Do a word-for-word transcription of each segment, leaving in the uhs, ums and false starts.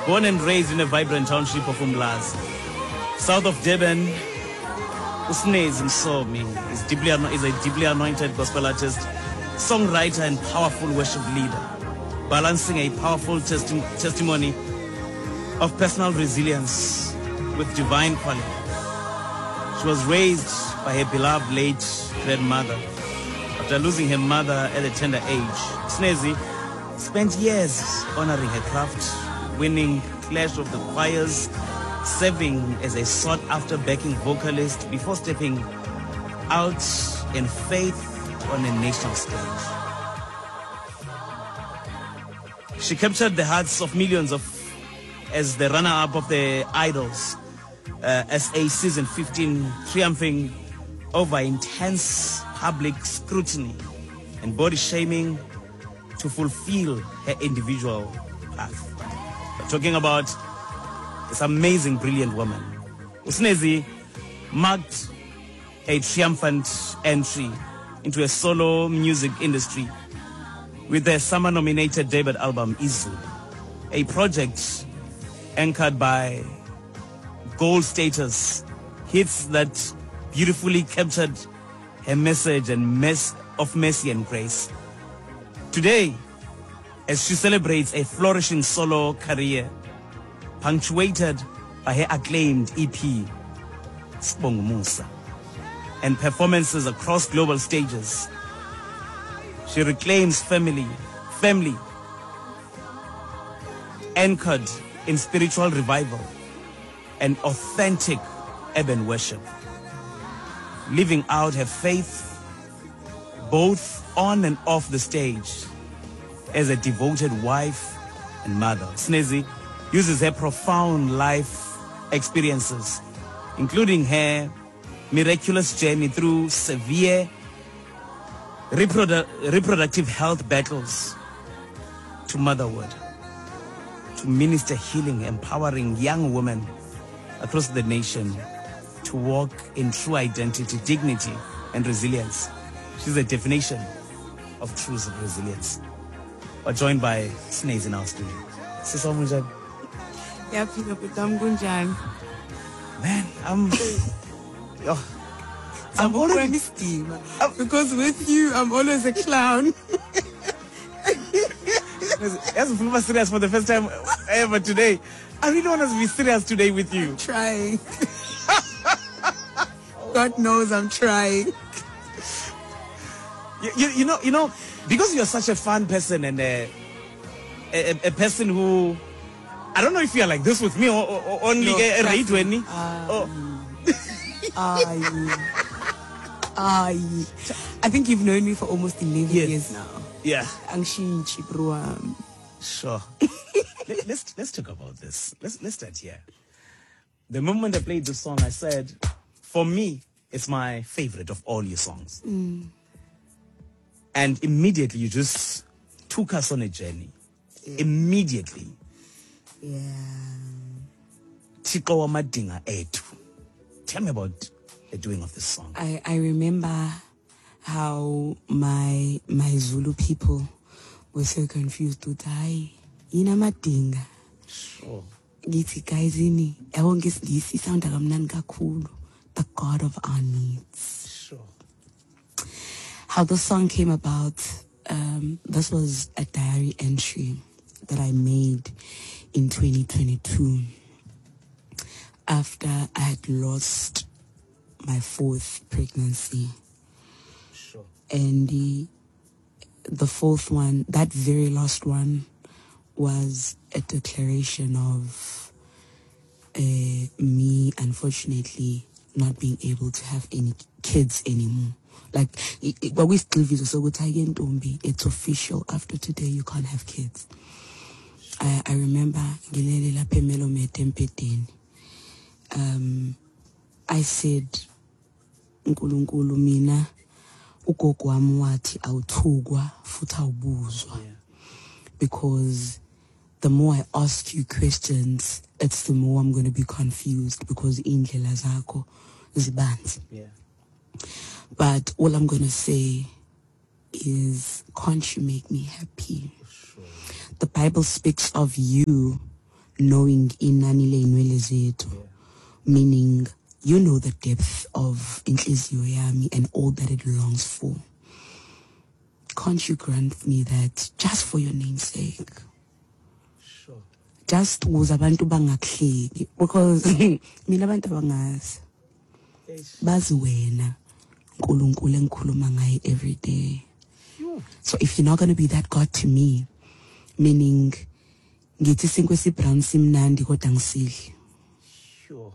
Born and raised in a vibrant township of Umlazi, south of Durban, Usnez Msomi is deeply is a deeply anointed gospel artist, songwriter, and powerful worship leader, balancing a powerful testi- testimony of personal resilience with divine quality. She was raised by her beloved late grandmother. After losing her mother at a tender age, Snezi spent years honoring her craft, winning Clash of the Choirs, serving as a sought-after backing vocalist before stepping out in faith on a national stage. She captured the hearts of millions of as the runner-up of the Idols uh, as a season fifteen, triumphing over intense public scrutiny and body shaming to fulfill her individual path. We're talking about this amazing, brilliant woman. Usnezi marked a triumphant entry into a solo music industry with their summer-nominated debut album, Izu, a project anchored by gold status, hits that beautifully captured her message and mess of mercy and grace. Today, as she celebrates a flourishing solo career, punctuated by her acclaimed E P, Sibonga Umusa, and performances across global stages, she reclaims family, family, anchored in spiritual revival and authentic urban worship, living out her faith both on and off the stage as a devoted wife and mother. Snezi uses her profound life experiences, including her miraculous journey through severe reprodu- reproductive health battles, to motherhood, to minister healing, empowering young women across the nation to walk in true identity, dignity, and resilience. She's a definition of true resilience. We're joined by Snez in our studio. Sis Omunjan. Yeah, I'm Gunjan. Man, I'm. oh, I'm I'm already. always because with you, I'm always a clown. That's super serious for the first time ever today. I really want us to be serious today with you. I'm trying. God knows I'm trying. You, you, you know, you know, because you're such a fun person and a, a, a person who, I don't know if you're like this with me or, or, or only No, a rate when me. Aye. Aye. I think you've known me for almost eleven Yes. years now. Yeah, Angshintshi, bro. um, sure. Let, let's let's talk about this. Let's let's start here. The moment I played the song, I said, for me, it's my favorite of all your songs. Mm. And immediately you just took us on a journey. Yeah. Immediately. Yeah. Thixo wamadinga ethu. Tell me about the doing of this song. I, I remember how my my Zulu people were so confused with I ina madinga. Sure. Githi guys ini yabo ngesingisi sound kamnandi kakhulu, the God of our needs. Sure. How the song came about, um, this was a diary entry that I made in twenty twenty-two after I had lost my fourth pregnancy. Sure. And the, the fourth one, that very last one, was a declaration of uh, me, unfortunately, not being able to have any kids anymore. Like, but we still visit, so it's official. After today, you can't have kids. I, I remember, um, I said, Nkulunkulu mina ugogo wami wathi awuthukwa futhi awubuzwa, because the more I ask you questions, it's the more I'm going to be confused, because indlela zakho zibanzi. Yeah. But all I'm going to say is, can't you make me happy? Sure. The Bible speaks of you knowing inani ley'nwele zethu, meaning you know the depth of inhliziyo yami and all that it longs for. Can't you grant me that just for your name's sake? Sure. Just ukuze abantu bangakuhleki, because mina abantu abangazi bazi wena uNkulunkulu engikhuluma ngaye every day. So if you're not going to be that God to me, meaning ngithi sinkwe sibrown simnandi kodwa ngisidli. Sure.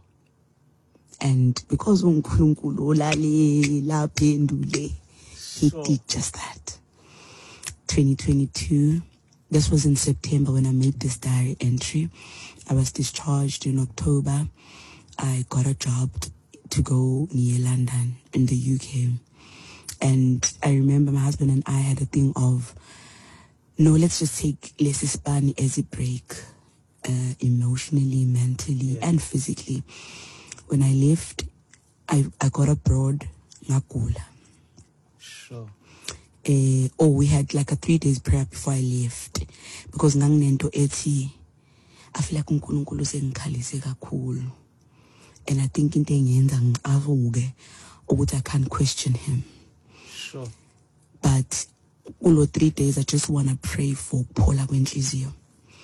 And because uNkulunkulu olale laphendule, he Sure. did just that. twenty twenty-two, this was in September when I made this diary entry. I was discharged in October. I got a job t- to go near London in the U K. And I remember my husband and I had a thing of, no, let's just take less Hispani as a break, uh, emotionally, mentally, Yeah. and physically. When I left, I, I got abroad, ngagula. Sure. Uh, oh, we had like a three days prayer before I left, because nganginento ethi I feel like uNkulunkulu sengikhalise kakhulu, and I think into engenza ngicavuke ukuthi I can't question him. Sure. But all three days I just want to pray for Paula kwenhliziyo.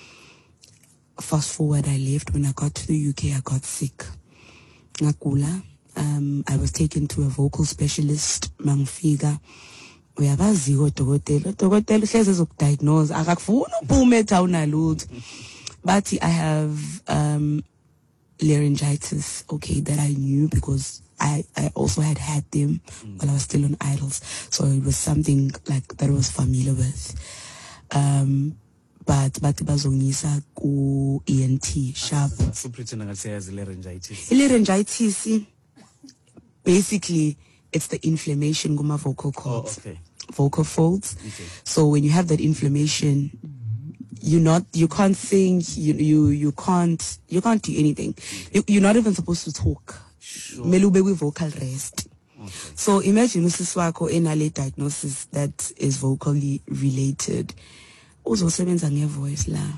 Fast forward, I left. When I got to the U K, I got sick. Ngagula. Um, I was taken to a vocal specialist, Mangfiga. Uyabazi odokotela odokotela uhleze ezokdiagnose akakufuna uphume ethawuna lutho, but I have um laryngitis, okay, that I knew because I, I also had had them mm. while I was still on Idols, so it was something like that I was familiar with. Um, but but bazongisa ku E N T sharp. So pretend I say as laryngitis. Laryngitis, basically, it's the inflammation guma vocal cords. Oh, okay. Vocal folds. Okay. So when you have that inflammation, you not you can't sing, you you you can't you can't do anything. You, you're not even supposed to talk. Sure. Melube with vocal rest. Okay. So imagine usiswako enale diagnosis that is vocally related. Uzosebenza ngevoice la.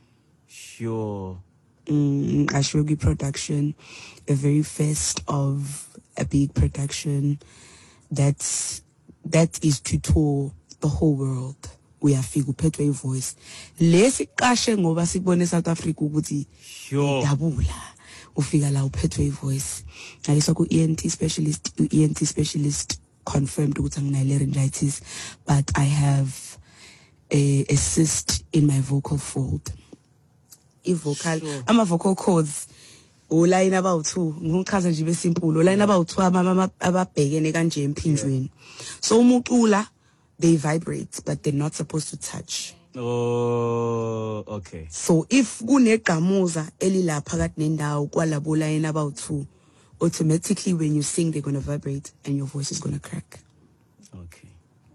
Sure. Mm, Ashwebi production, a very first of a big production that's that is to tour the whole world. Uyafika uphethwe ivoice lesi qashe ngoba sibone South Africa ukuthi Sure. dabula ufika la uphethwe ivoice. Ngayiswa ku E N T specialist, E N T specialist confirmed ukuthi ngina laryngitis, but I have a, a cyst in my vocal fold. I vocal Sure. ama vocal cords olayini abawu-two ngichaza nje besimple olayini abawu-two ababhekene kanje emphinjweni. So umucula, they vibrate but they're not supposed to touch. Oh, okay. So if kuneqhamuza elilapha phakathi nendawo kwalabo olayini abawu-two, automatically when you sing they're going to vibrate and your voice is going to crack. Okay.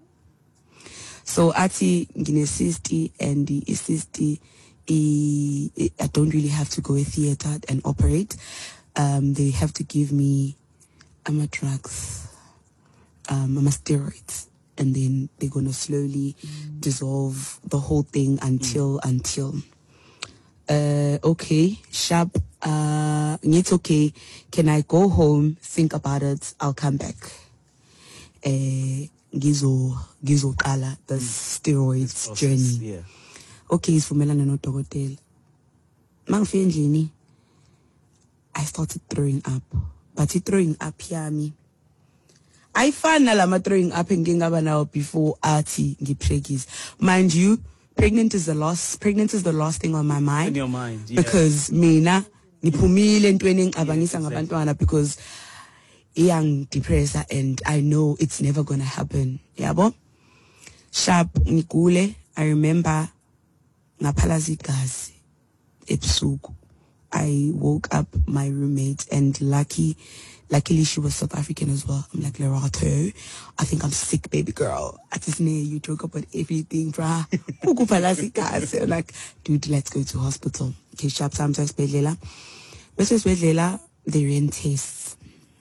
So ati ngine cysti and the cysti I don't really have to go to theater and operate. Um, they have to give me um, drugs, um, steroids, and then they're gonna slowly mm. dissolve the whole thing until mm. until. Uh, okay, sharp. Uh, it's okay. Can I go home? Think about it. I'll come back. Uh, gizo gizo kala the mm. steroids process, journey. Yeah. Okay, isivumelana nodokotela. Mangifika endlini, I started throwing up. But throwing up yami, ayifana lama throwing up engingaba nawo before athi ngipregnant. Mind you, pregnant is the last pregnant is the last thing on my mind. In your mind, yeah. Because mina ngiphumile entweni engicabangisa ngabantwana because iyang depressor and I know it's never going to happen. Yabo? Sharp ngigule. I remember ngaphalaza igazi ebusuku. I woke up my roommate and lucky luckily she was South African as well. I'm like, Lerato, I think I'm sick, baby girl. At this near you joke about everything, brah. Ukuphalaza igazi. I'm like, dude, let's go to hospital. Okay, sharp sometimes esibhedlela. Bese esibhedlela they ran tests.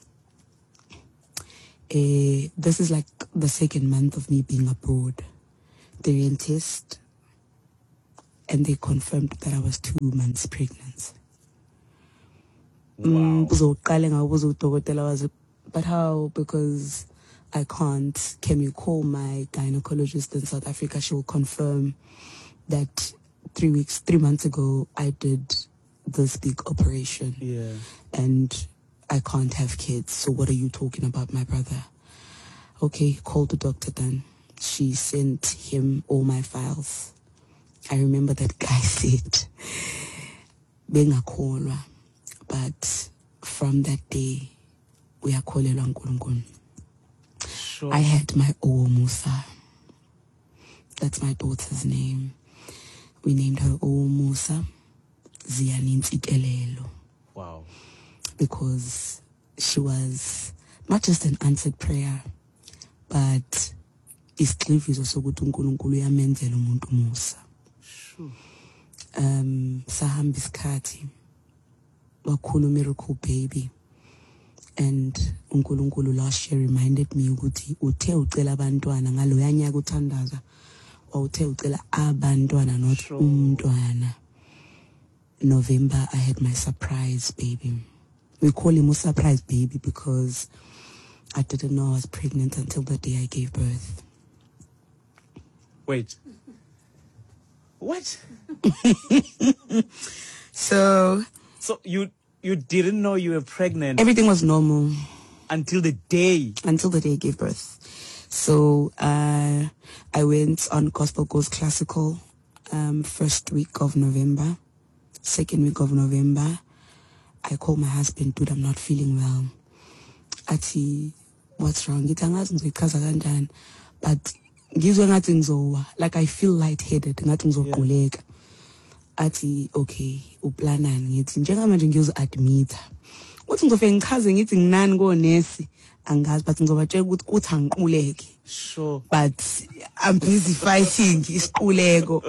Uh, this is like the second month of me being abroad. They ran test. and they confirmed that I was two months pregnant. Wow. Mm, but how? Because I can't. Can you call my gynecologist in South Africa? She will confirm that three weeks, three months ago, I did this big operation. Yeah. And I can't have kids. So what are you talking about, my brother? Okay, call the doctor then. She sent him all my files. I remember that guy said, "Bengakolwa," but from that day, we are calling Nkulunkulu. Sure. I had my O Musa. That's my daughter's name. We named her O Musa Ziyanintsikelelo. Wow. Because she was not just an answered prayer, but isixhiviso sokuthi uNkulunkulu uyamenzela umuntu umusa. Sure. Um sahamba isikhathi wakhulu miracle baby, and uNkulunkulu last year reminded me ukuthi uthe ucela abantwana ngaloya nyaka uthandaza wawuthe ucela abantwana not Sure. umntwana. November I had my surprise baby. We call him a surprise baby because I didn't know I was pregnant until the day I gave birth. Wait. What? So So you you didn't know you were pregnant everything was normal until the day. until the day I gave birth. So uh, I went on Gospel Goes Classical um, first week of November, second week of November. I called my husband, dude, I'm not feeling well. Ati, what's wrong? But like I feel lightheaded. Yeah. Ati, okay, uplanan ngithi njengamanje ngiyozi-admit. Uthi ngizofike ngichaze ngithi nginani konesi angazi but ngizobatshela ukuthi kuthi angiquleke. Sure. But I'm busy fighting isiquleko.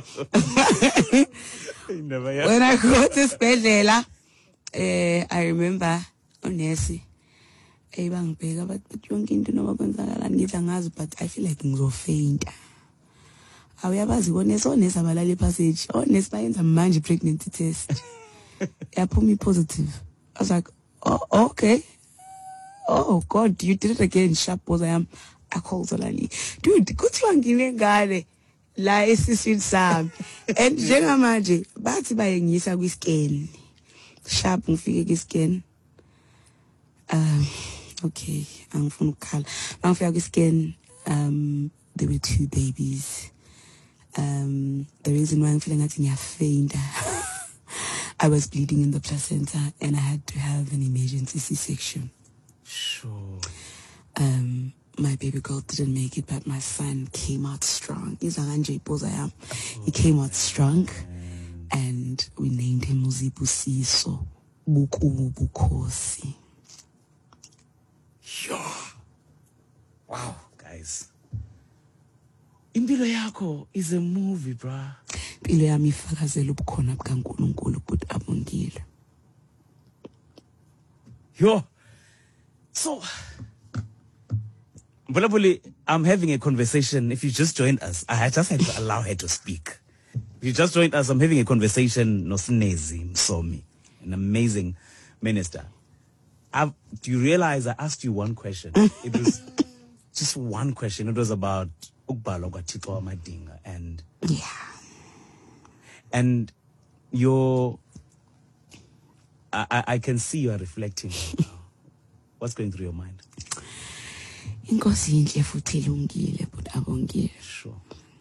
Never yet. When I go to Sibhedlela, eh I remember unesi eyibangibheka but yonke into noma kwenzakalani ngithi angazi but I feel like ngizofeinta. Awuyabazi konesi onesi abalala epassage onesi bayenza manje pregnancy test yaphuma positive. I was like, oh okay, oh God, you did it again. Sharp was I am. I called Zolani, dude, kuthiwa ngine ngane la esiswini sami and njengamanje bathi bayengisa kwi scan sharp ngifike kwi scan um okay angifuna ukukhala ngifika kwi scan um there were two babies. Um, the reason why I'm feeling like I faint, I was bleeding in the placenta and I had to have an emergency C-section. Sure. Um, my baby girl didn't make it, but my son came out strong. He came out strong, and we named him Muzibu Siso Buku Bukosi. Sure. Wow, guys. Impilo yakho is a movie, bruh. Impilo yami ifakazela ubukhona bukaNkulunkulu but abongile. Yo. So, Mbulabuli, I'm having a conversation. If you just joined us, I just had to allow her to speak. If you just joined us, I'm having a conversation. Nosinezi Msomi, an amazing minister. I've, do you realize I asked you one question? It was just one question. It was about and yeah, and your I, I can see you are reflecting right now. What's going through your mind? Inkosi inhle futhi ilungile but abongile. Sure.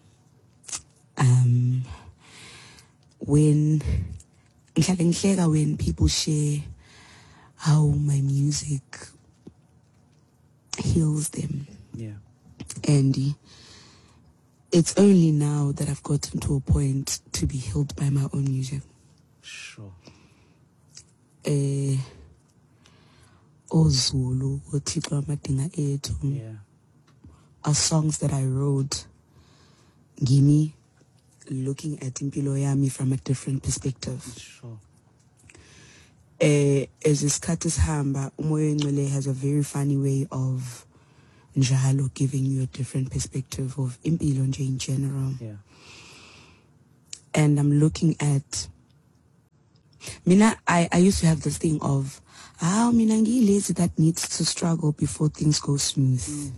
Um when when people share how my music heals them. Yeah. Andy, it's only now that I've gotten to a point to be healed by my own music. Sure. Eh, Ozulu, Othixo Amadinga Ethu. Yeah. Are songs that I wrote. Gimme, looking at impilo yami from a different perspective. Sure. Eh, as isikhathi sihamba, umoya engcwele has a very funny way of njalo giving you a different perspective of impilo nje in general. Yeah. and I'm looking at Mina, I, I used to have this thing of how Mina lazy that needs to struggle before things go smooth. Mm.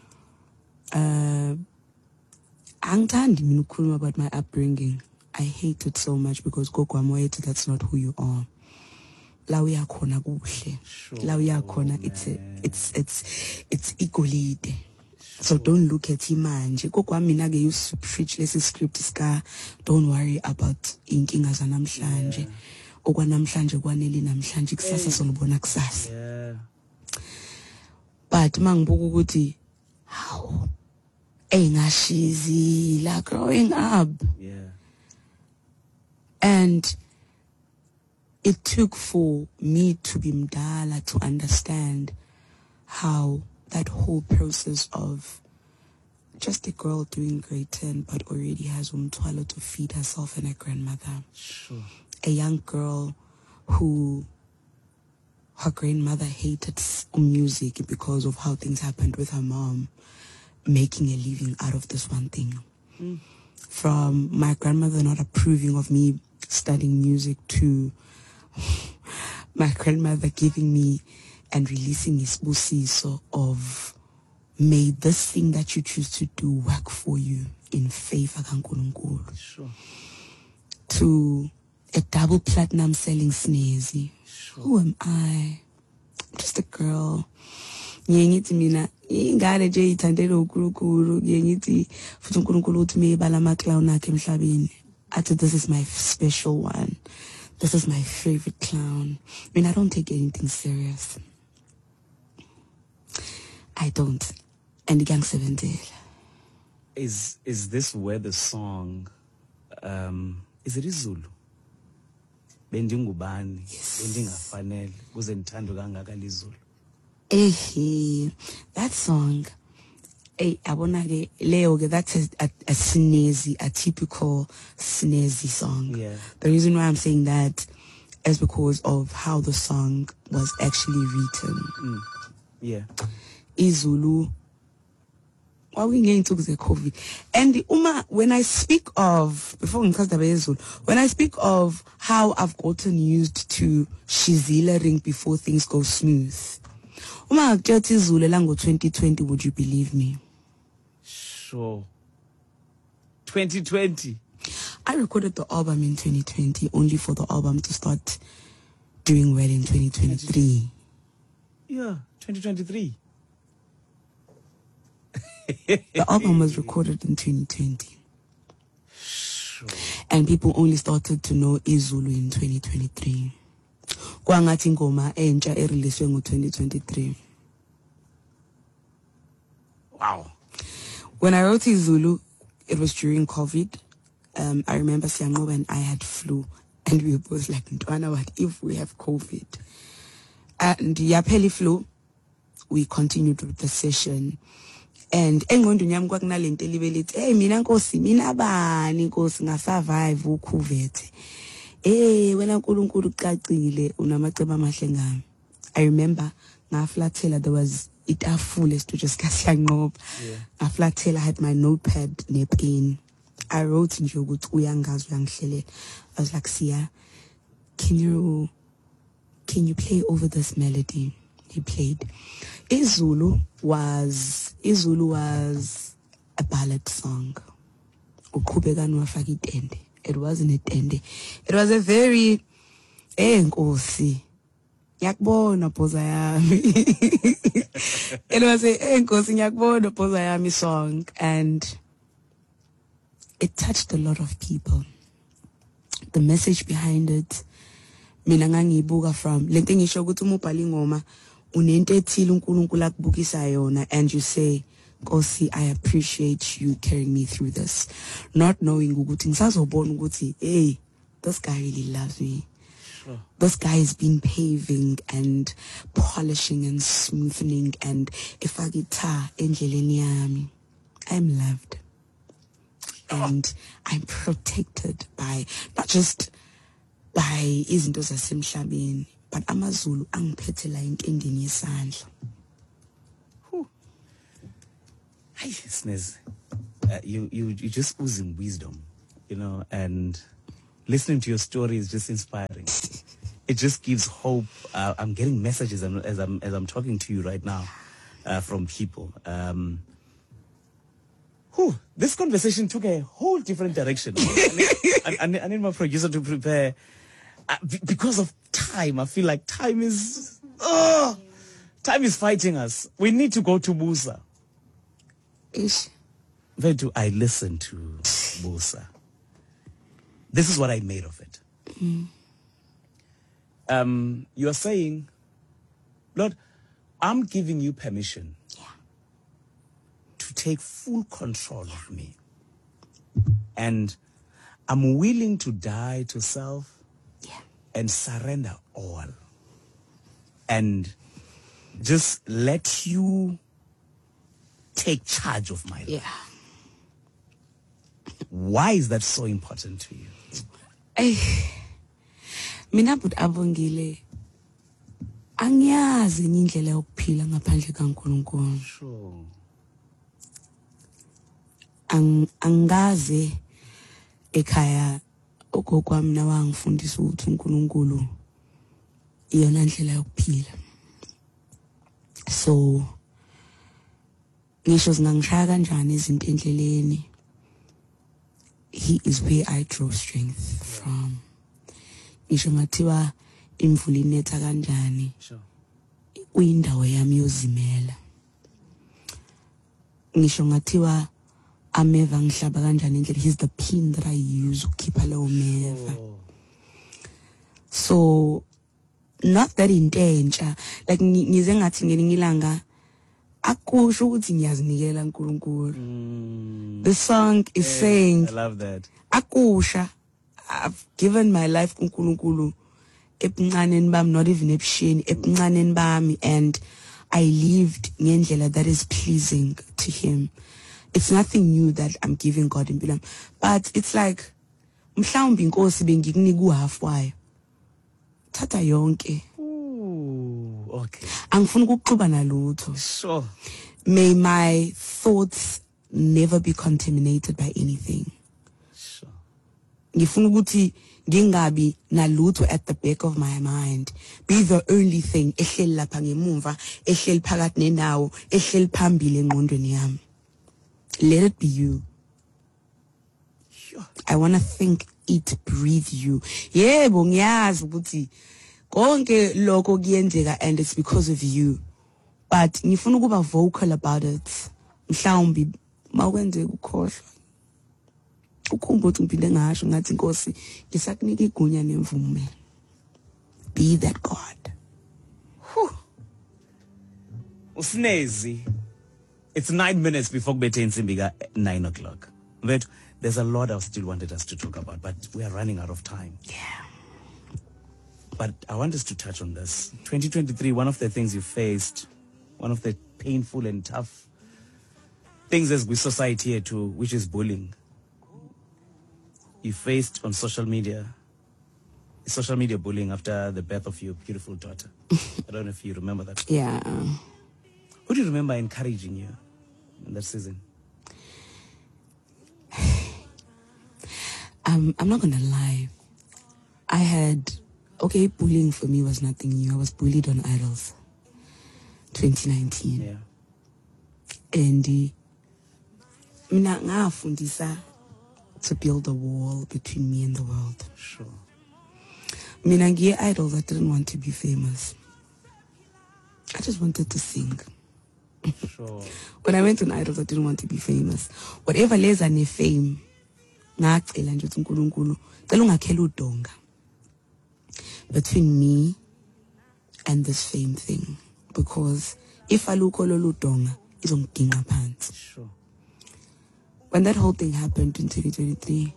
Uh Angtandi mina ukukhuluma about my upbringing. I hate it so much because gogo amwethu, that's not who you are. La uyakhona kuhle. La uyakhona it's a, it's it's it's igolide. So don't look at him manje. Gogo wami mina ke used to preach lesi script ska, don't worry about inkinga zanamhlanje. Okwanamhlanje kwanele namhlanje kusasa solubona kusasa. Yeah. But mangibuka ukuthi how engashizi la growing up. Yeah. And it took for me to be mdala to understand how that whole process of just a girl doing grade ten but already has umthwalo to feed herself and her grandmother. Sure. A young girl who her grandmother hated music because of how things happened with her mom, making a living out of this one thing. Mm. From my grandmother not approving of me studying music to my grandmother giving me and releasing his busiso of may this thing that you choose to do work for you in favor kaNkulunkulu. Sure. To a double platinum selling Snazzy. Sure. Who am I? Just a girl. Ngiyengithi mina ingane nje ithandele uNkulunkulu, ngiyengithi futhi uNkulunkulu uthi mebala ama clown akhe emhlabeni. Athi this is my special one. This is my favorite clown. I mean, I don't take anything serious. I don't. And the gang seventeen. Is is this where the song um is it isiZulu? Bendingubani, bendingafanele kuze ndithando kangaka lizulu. Eh, that song, eh, abona ke leo ke that's a, a, a snazzy, a typical snazzy song. Yeah. The reason why I'm saying that is because of how the song was actually written. Mm. Yeah. Izulu. Why we getting to the COVID? And the Uma, when I speak of before when I speak of how I've gotten used to shizilering before things go smooth. Uma Zulu lango twenty twenty, would you believe me? Sure. twenty twenty. I recorded the album in twenty twenty only for the album to start doing well in twenty twenty-three. Yeah, twenty twenty-three. The album was recorded in twenty twenty. Sure. And people only started to know Izulu in twenty twenty-three. Kwangathi ngoma entsha ereleaswe ngo twenty twenty-three. Wow. When I wrote Izulu, it was during COVID. Um, I remember Siyanqoba and I had flu, and we were both like, Ntwana, what if we have COVID? And yapheli flu, we continued with the session. And engqondweni yami kwakunalento elibelithi hey mina Nkosi mina bani Nkosi ngasurvive ukhuvethe eh wena uNkulunkulu ucacile unamacebo amahle ngami. I remember ngaflathela there was itafule studio sikaSiyanqoba. Ngaflathela, I had my notepad nepin. I wrote nje ukuthi uyangazi uyangihlelela. I was like, Sia, can you can you play over this melody? He played. Izulu was Izulu was a ballad song. It wasn't a tende. It was a very eh Nkosi. Yakubona poza yami. It was a eh Nkosi yakubona poza yami song, and it touched a lot of people. The message behind it, mina ngangiyibuka from lento ngisho ukuthi umubhali ingoma unento ethile uNkulunkulu akubukisa yona, and you say, Nkosi, I appreciate you carrying me through this, not knowing ukuthi ngisazobona ukuthi hey, this guy really loves me. Sure. This guy has been paving and polishing and smoothing and ifakitha endleleni yami. I'm loved. And I'm protected by not just by izinto zasemhlabeni, but amaZulu angiphethela intendeni yesandla. Hey, Snez, uh, you you you just oozing wisdom. you know, and listening to your story is just inspiring. It just gives hope. Uh, I'm getting messages as I'm as I'm talking to you right now uh, from people. Um, whew, this conversation took a whole different direction. I, need, I, I, need, I need my producer to prepare. Uh, b- because of time, I feel like time is oh, time is fighting us. We need to go to Musa. Ish. Where do I listen to Musa? This is what I made of it. Mm. Um, you are saying, Lord, I'm giving you permission yeah. to take full control of me. And I'm willing to die to self yeah. and surrender all. And just let you take charge of my life. Yeah. Why is that so important to you? Hey. Mina but abongile angiyazi enye indlela yokuphila ngaphandle kaNkulunkulu. Sure. Ang angaze ekhaya ogokwami nawangifundisa ukuthi uNkulunkulu iyona ndlela yokuphila. So ngisho zingangishaya kanjani izinto endleleni, he is where I draw strength from. Ngisho ngathiwa imvula inetha kanjani, Sure. uyindawo yami yozimela. Ngisho ngathiwa ameva ngihlaba kanjani endlela, he's the pin that I use ukukhipha leyo meva. Oh. So not that intentsha, like ngize ngathi ngelinye ilanga akusho ukuthi ngiyazinikela uNkulunkulu. Mm. The song is Yeah, saying I love that. akusha, I've given my life kuNkulunkulu ebuncaneni bami, not even ebusheni, ebuncaneni bami, and I lived ngendlela that is pleasing to him. It's nothing new that I'm giving God in Bilam, but it's like mhlawumbe inkosi bengikunika uhalf wayo, thatha yonke. Ooh, okay. Angifuni ukuxuba nalutho. Sure. May my thoughts never be contaminated by anything. Sure. Ngifuna ukuthi ngingabi nalutho at the back of my mind. Be the only thing ehleli lapha ngemumva, ehleli phakathi nendawo, ehleli phambili engqondweni yami. Let it be you. Sure. I want to think, eat, breathe you. Yebo ngiyazi ukuthi konke lokho kuyenzeka and it's because of you. But ngifuna ukuba vocal about it. Mhlawumbi makwenzeka ukhohlwa, ukhumbuze ukuthi ngiphinde ngasho ngathi Nkosi ngisakunika igunya nemvume. Be that God. Whew. Usnezi. It's nine minutes before Kubethe Insimbi nine o'clock. But there's a lot I still wanted us to talk about, but we are running out of time. Yeah. But I want us to touch on this. twenty twenty-three, one of the things you faced, one of the painful and tough things as we society here too, which is bullying. You faced on social media, social media bullying after the birth of your beautiful daughter. I don't know if you remember that. Yeah. Who do you remember encouraging you in that season? Um, I'm not gonna lie. I had, okay, bullying for me was nothing new. I was bullied on Idols. twenty nineteen. Yeah. And uh, mina ngafundisa to build a wall between me and the world. Sure. Mina ngiye Idols, I didn't want to be famous. I just wanted to sing. Sure. When I went on Idols, I didn't want to be famous. Whatever leza ne fame, ngacela nje ukuthi uNkulunkulu cela ungakhela udonga between me and this fame thing, because if alukho lolu donga izongiginqa phansi. Sure. When that whole thing happened in twenty twenty-three,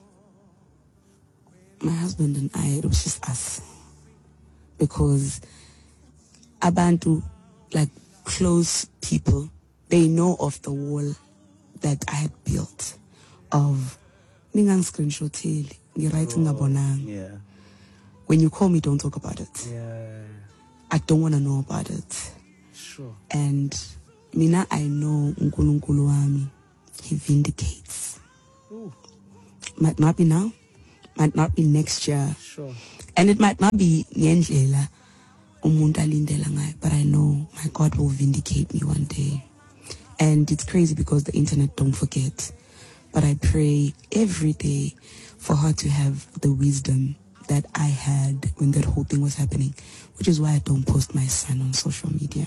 my husband and I, it was just us, because abantu, like close people, they know of the wall that I had built of ningang screenshotile, writing ngabonang. Yeah. When you call me, don't talk about it. Yeah. I don't want to know about it. Sure. And mina, I know uNkulunkulu wami, he vindicates. Ooh. might not be now, might not be next year. Sure. And it might not be ngendlela umuntu alindela ngayo, but I know my God will vindicate me one day. And it's crazy because the internet don't forget. But I pray every day for her to have the wisdom that I had when that whole thing was happening, which is why I don't post my son on social media.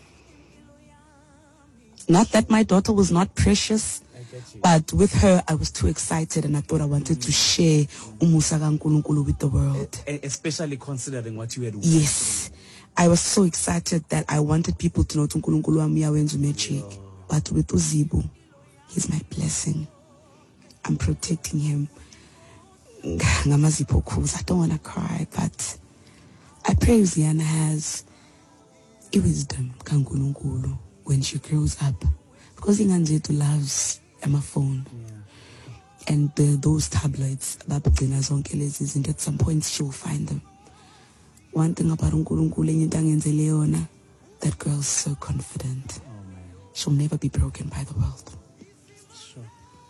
Not that my daughter was not precious, but with her, I was too excited and I thought I wanted to share umusa kaNkulunkulu with the world. Especially considering what you had. Yes. I was so excited that I wanted people to know uNkulunkulu wami uyawenza magic. But with Uzibu, he's my blessing. I'm protecting him. I don't want to cry, but I pray Uziana has a wisdom kaNkulunkulu when she grows up, because Inganzetu loves my phone. Yeah. And the, those tablets, and at some point she will find them. One thing about uNkulunkulu, that girl's so confident. Oh, she'll never be broken by the world. Sure.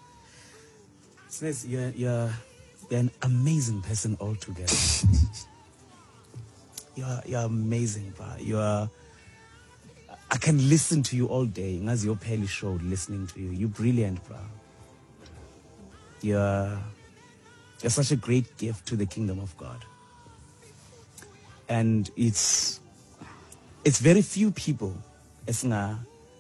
Snez, you're, you're, you're an amazing person altogether. you're, you're amazing, bro. You're... I can listen to you all day. As your Peli show, listening to you. You're brilliant, bro. You're, you're such a great gift to the kingdom of God. And it's it's very few people, and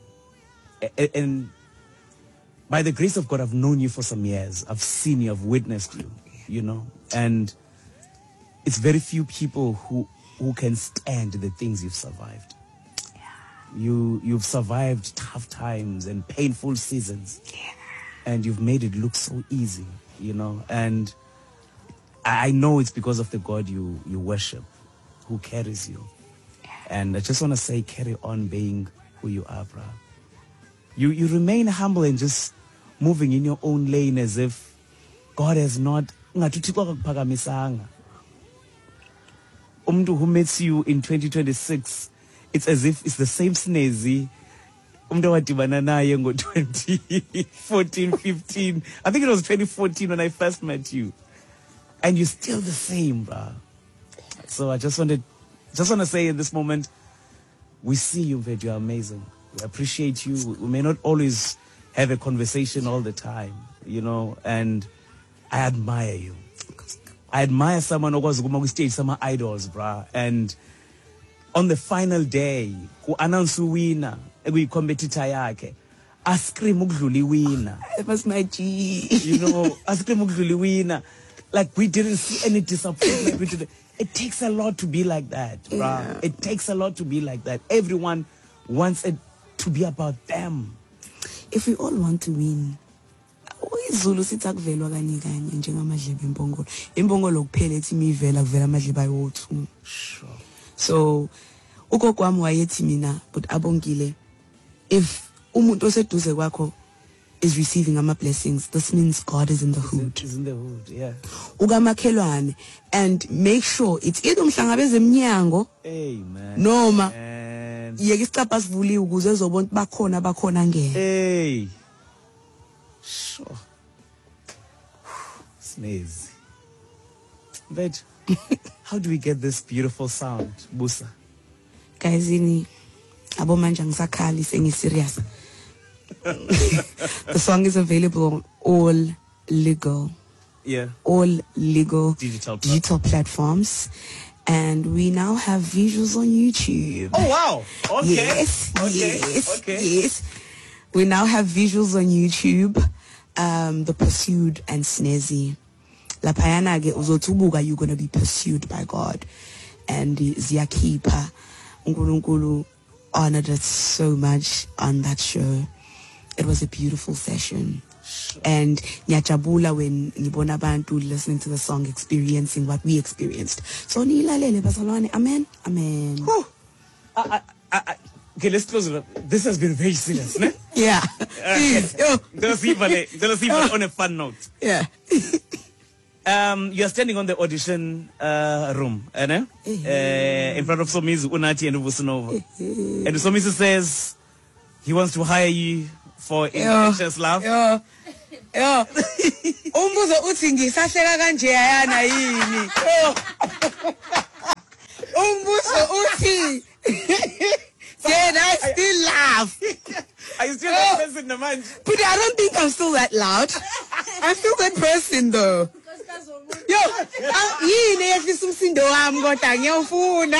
by the grace of God, I've known you for some years. I've seen you, I've witnessed you, you know. And it's very few people who, who can stand the things you've survived. You, you've survived tough times and painful seasons. Yeah. And you've made it look so easy, you know. And I, I know it's because of the God you, you worship, who carries you. Yeah. And I just want to say, carry on being who you are, bro. You, you remain humble and just moving in your own lane as if God has not... Umuntu who meets you in twenty twenty-six... It's as if it's the same Snezzy. twenty fourteen, fifteen. I think it was twenty fourteen when I first met you. And you're still the same, bro. So I just wanted, just want to say in this moment, we see you, Ved, you're amazing. We appreciate you. We may not always have a conversation all the time, you know, and I admire you. I admire someone who goes to stage, some idols, bro. And on the final day, ku announce winner, we competitor yake. I scream ukudlula winner. It was my G. You know, I scream ukudlula winner. Like we didn't see any disappointment. We didn't. It takes a lot to be like that, bro. Yeah. It takes a lot to be like that. Everyone wants it to be about them. If we all want to win, Zulu sithi akuvelwa kanye kanye njengamadlebe empongolo. Impongolo kuphela ethi imivela kuvela amadlebe ayi-two. Sure. So ugogo wami wayethi mina, but abongile, if umuntu oseduze kwakho is receiving ama blessings, this means God is in the hood. Is in the hood, yeah. Ukamakhelwane, and make sure it's either umhlangabeze emnyango, amen, noma yeke isicapha sivuliwe ukuze ezobona bakhona bakhona ngene. Hey. Sure. Snez. But how do we get this beautiful sound, Busa? Guys, ini abo manje ngisakhali sengi serious. The song is available on all legal, yeah, all legal digital digital platforms, and we now have visuals on YouTube. Oh wow! Okay. Yes, okay. yes, okay. yes. We now have visuals on YouTube. Um, The Pursued and Snezzy. La Payana ge uzotubuka, you're gonna be pursued by God, and Ziakipa Unkulunkulu honored us so much on that show. It was a beautiful session. Sure. And nyajabula when ngibona abantu listening to the song, experiencing what we experienced. So nilalele bazalwane, amen, amen. Whew. I, I, I, okay, let's close it up. This has been very serious, ne? Yeah. Please. Uh, let's leave it on a fun note. Yeah. Um, you are standing on the audition uh, room, eh, uh, in front of Somizi, Unati, and Vusunova. And Somizi says he wants to hire you for Infectious Love. Yeah. Yo. Umbuzo uthi ngisahleka kanje yana yini? Yo. Umbuzo uthi Did I still laugh? Are you still that person, Naman? But I don't think I'm still that loud. I'm still that person though. Yo, yini yefisa umsindo wami kodwa ngiyofuna.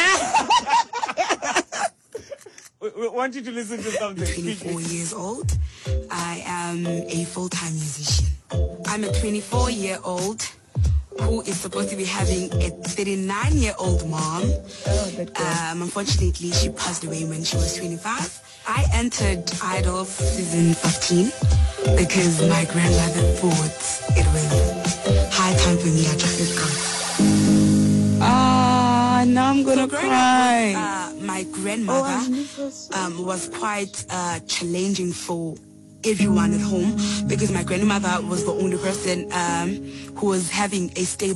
We want you to listen to something. twenty-four years old. I am a full-time musician. I'm a twenty-four-year-old who is supposed to be having a thirty-nine-year-old mom. Oh, um, unfortunately, she passed away when she was twenty-five. I entered Idol season fifteen because my grandmother thought it was high time for me. I just got. Ah, now I'm gonna so cry. Up, uh, my grandmother oh, um, was quite uh, challenging for everyone at home because my grandmother was the only person um, who was having a stable